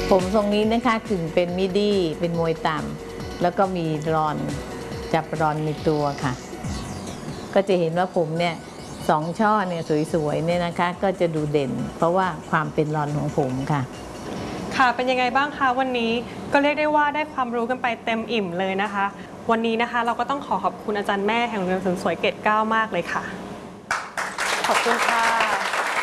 ผมทรงนี้นะคะถึงเป็นมิดี้เป็นมวยต่ำแล้วก็มีรอนจับรอนในตัวค่ะก็จะเห็นว่าผมเนี่ย2 ช่อเนี่ยสวยๆเนี่ยนะคะก็จะดูเด่นเพราะว่าความเป็นรอนของผมค่ะค่ะเป็นยังไงบ้างคะวันนี้ก็เรียกได้ว่าได้ความรู้กันไปเต็มอิ่มเลยนะคะวันนี้นะคะเราก็ต้องขอบคุณอาจารย์แม่แห่งโรงเรียนเสริมสวยเกรด 9มากเลยค่ะขอบคุณค่ะ